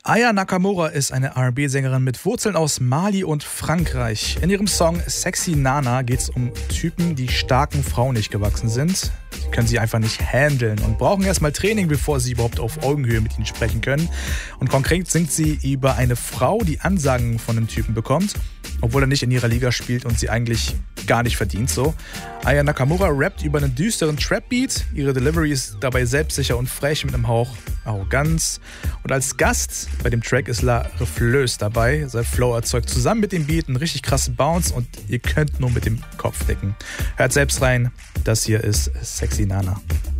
Aya Nakamura ist eine R&B-Sängerin mit Wurzeln aus Mali und Frankreich. In ihrem Song Sexy Nana geht es um Typen, die starken Frauen nicht gewachsen sind. Sie können sie einfach nicht handeln und brauchen erstmal Training, bevor sie überhaupt auf Augenhöhe mit ihnen sprechen können. Und konkret singt sie über eine Frau, die Ansagen von einem Typen bekommt, obwohl er nicht in ihrer Liga spielt und sie eigentlich gar nicht verdient so. Aya Nakamura rappt über einen düsteren Trap-Beat. Ihre Delivery ist dabei selbstsicher und frech mit einem Hauch Arroganz. Und als Gast bei dem Track ist La Refleuse dabei. Sein Flow erzeugt zusammen mit dem Beat einen richtig krassen Bounce und ihr könnt nur mit dem Kopf nicken. Hört selbst rein. Das hier ist Sexy Nana.